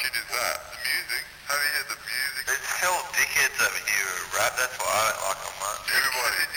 shit is that? The music? Have you heard the music? There's hell dickheads over here who rap, that's why I don't like them much. Everybody.